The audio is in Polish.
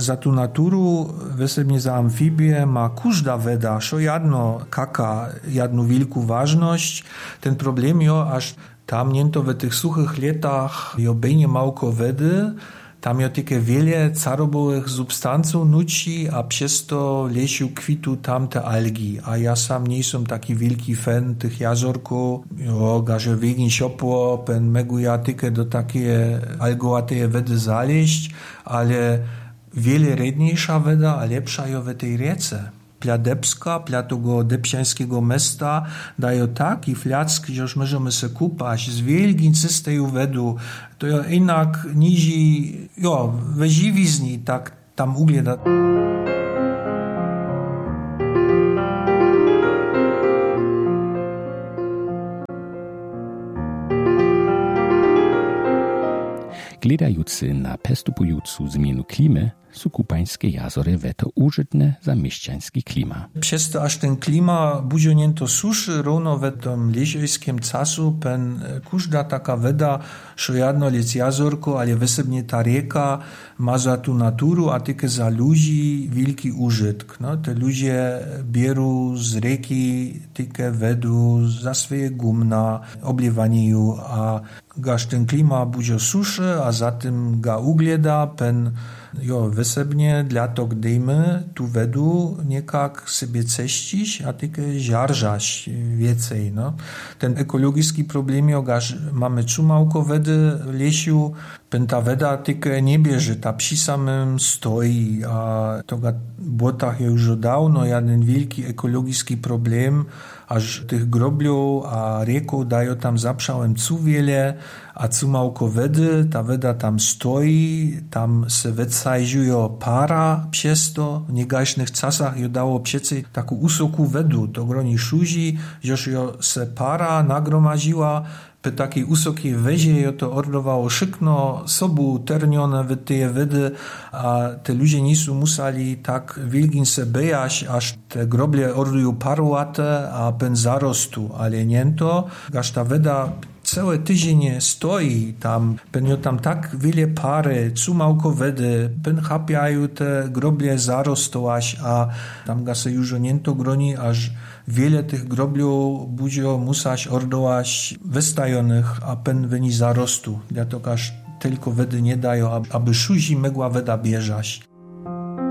za tu naturu, wesebnie za amfibię, ma każda weda, szo jadno kaka, jadnu wielką ważność. Ten problem jo, aż tam niento w tych suchych latach jo bejnie małko wedy, tam jo takie wiele carobowych substanców nuci, a przez to lesiu kwitu tam te algi. A ja sam nie jestem taki wielki fan tych jazorków. Jo, gaże wiegin siopło, pen megu ja tykę do takie algowateje wedy zaleść, ale wiele redniejsza weda, a lepsza jo w tej riece. Pla Debska, pla tego debsiańskiego mesta dają taki flack, że już możemy se kupać z wielkim czystej wedu. To jo inak nizi, jo, we żywizni tak tam ugleda. Gledający na pestupującą zmienu klimy, są kupańskie jazory weto użytne za mieszczański klima. Przez to aż ten klima budzionięto suszy, równo w tym leziejskim czasu, pen każda taka weda, że jedno lec jazorko, ale wysebnie ta rieka ma za tu naturu, a tylko za ludzi wielki użytk. No, te ludzie bierą z rieki tylko wedu za swoje gumna, obliewanie ju, a gaż ten klima budzio suszy, a za tym ga ugleda, pen jo, wysebnie dla to gdyjmy tu wedu niekak sobie ceścić, a tylko ziarżać więcej. No. Ten ekologiczny problem, jogaż mamy cumałko wedy w lesiu, pen ta weda tylko nie bierze, ta przy samym stoi, a to ga błotach je już dawno, jeden wielki ekologiczny problem, aż tych grobliów a rieków dają tam zaprzałem cu wiele, a cumałko wedy, ta weda tam stoi, tam se wedsajżują para przez to, w niegaśnych czasach jo dało przecież taką usoku wedu, to groni szuzi, że jo se para nagromadziła, po takiej usokiej wezie jo to ordowało szykno, sobu ternione w tej wedy, a te ludzie nisu musali tak wielgin se bejać, aż te groble ordują parłate, a pen zarostu, ale niento, aż ta weda całe tydzienie stoi tam, pen jo tam tak wiele pary, cumałko wedy, pen chapiają te groble zarostować, a tam ga se już niento groni, aż wiele tych grobliów budzio musać ordować wystajonych, a pen wyni zarostu. Dlatego aż tylko wedy nie dają, aby szuzi mogła weda bieżać.